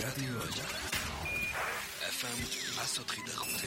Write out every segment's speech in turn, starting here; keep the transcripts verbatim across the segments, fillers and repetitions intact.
რადიო ოჯახი ეფ ემ εκατო ოცდახუთი.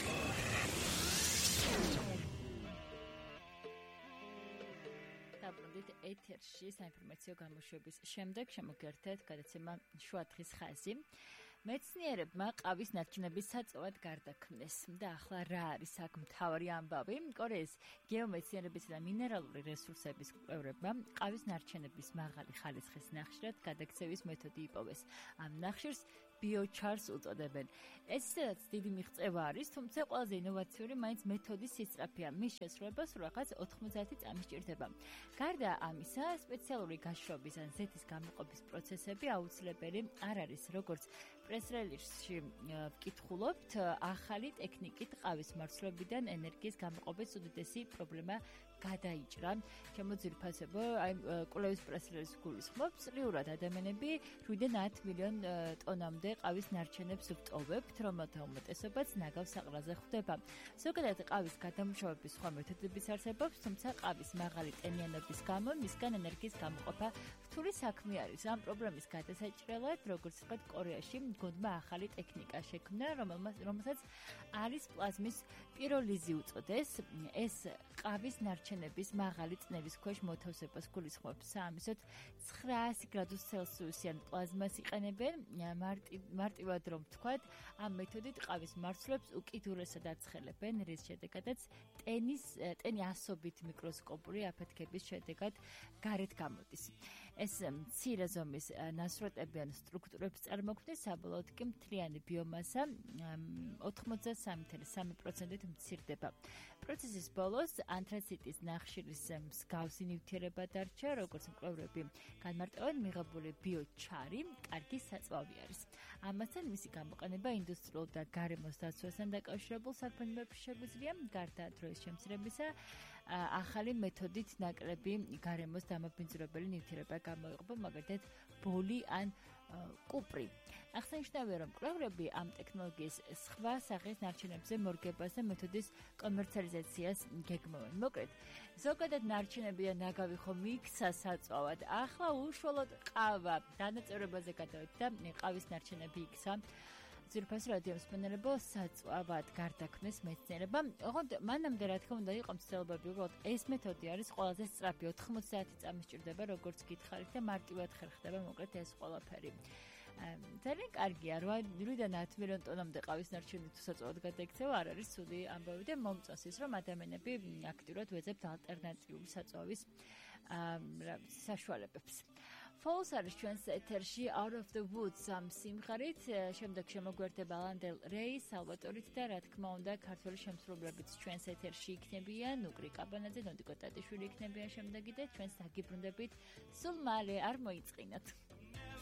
დაბრუნდით ეთერში საინფორმაციო გამოშვების შემდეგ შემოგერთეთ გადაცემა შუა დღის ხაზი. მეცნიერებმა ყავის ნარჩენების საწვავად გარდაქმნეს და ახლა რა არის აქ მთავარი ამბავი? კორეის გეომეცნიერებისა და მინერალური რესურსების კვლევრებმა ყავის ნარჩენების მაღალი ხარისხის ნახშირად გადაქცევის მეთოდი იპოვეს. ამ ნახშირს ბიოჩარს უწოდებენ. ეს ისედაც დიდი მიღწევა არის, თუმცა ყველაზე ინოვაციური მაინც მეთოდის სისწრაფეა. მის შესრულებას რაღაც ოთხმოცდაათი წამი სჭირდება. გარდა ამისა, სპეციალური გაშრობის ან ზეთის გამოყოფის პროცესები აუცილებელი არ არის, როგორც პრეს-რელიზში ვკითხულობთ, ახალი ტექნიკით ყავის მარცვლებიდან ენერგიის გამოყოფის უდიდესი პრობლემა გადაიჭრა. ჩემო ძირფასებო, აი კვლევის პრეს-რელიზს გულისხმობს, წლიურად ადამიანები შვიდიდან ათ მილიონ ტონამდე ყავის ნარჩენებს ვტოვებთ, რომელთა უმეტესობაც ნაგავ საყრელზე ხვდება. ზოგადად ყავის გადამუშავების სხვა მეთოდებიც არსებობს, თუმცა ყავის მაღალი ტენიანობის გამო მისგან ენერგიის გამოყოფა რთული საქმე არის. ამ პრობლემის გადასაჭრელად, როგორც ვთქვათ, კორეაში გუნდმა ახალი ტექნიკა შექმნა, რომელსაც არის პლაზმის პიროლიზი უწოდეს. ეს ყავის ნარჩენების მაღალი წნევის ქვეშ მოთავსებას გულისხმობს. საამისოდ ცხრაასი გრადუს ცელსიუსიან პლაზმას იყენებენ. მარტივად რომ ვთქვათ, ამ მეთოდით ყავის მარცვლებს უკიდურესად აცხელებენ, რის შედეგადაც ტენის ტენი ასობით მიკროსკოპური აფეთქების შედეგად გარეთ გამოდის. ეს მცირე ზომის ნასრუტებიან სტრუქტურებს წარმოქმნის, საბოლოოდ კი მთლიანი ბიომასა ოთხმოცდასამი წუთი სამი პროცენტით მცირდება. პროცესის ბოლოს ანთრაციტის ნახშირის მსგავსი ნივთიერება დარჩა, როგორც მკვლევრები განმარტავენ, მიღებული ბიოჩარი კარგი საწვავი არის. ამასთან მისი გამოყენება ინდუსტრიულ და გარემოს დაცვასთან დაკავშირებულ საქმეებში შეგვიძლია, გარდა დროის შემცირებისა, ახალი მეთოდით ნაკლები გარემოს დამაბინძურებელი ნივთიერება გამოიყობა, მაგალითად ბოლი ან კუპრი. აღსანიშნავია, რომ კვლევრები ამ ტექნოლოგიის სხვა სახის ნარჩენებზე მორგებას და მეთოდის კომერციალიზაციას გეგმავენ. მოკლედ, ზოგადად ნარჩენებიდან ნაგავი ხომ იქცა საწვავად, ახლა უშუალოდ ყავა დანაწევრებაზე გადავით და ყავის ნარჩენები იქცა. ძირფასი რადიო მსმენელებო, საწვავად გარდაქმნეს მეცნიერებმა. ოღონდ მანამდე რა თქმა უნდა იყო მცდელობები, უბრალოდ ეს მეთოდი არის ყველაზე სწრაფი, ოთხმოცდაათი წამი სჭირდება, როგორც გითხარით და მარტივად ხერხდება, მოკლედ ეს ყველაფერი. ძალიან კარგია, რვიდან ათ მილიონ ტონამდე ყავის ნარჩენები თუ საწვავად გადაიქცევა, არ არის ცუდი ამბავი და მომწონს ის, რომ ადამიანები აქტიურად ვეძებთ ალტერნატიული საწვავის საშუალებებს. Falls არის ჩვენს ეთერში Out of the Woods ამ სიმღერით, შემდეგ შემოგვერთება Lana Del Rey, Salvatore-ით და რა თქმა უნდა ქართველი შემსრულებლებიც ჩვენს ეთერში იქნებიან, ნუკრი კაბანაძე, ნოდიკო ტატიშვილი იქნებიან შემდეგი და ჩვენს დაგიბრუნდებით სულ მალე არ მოიწყინოთ.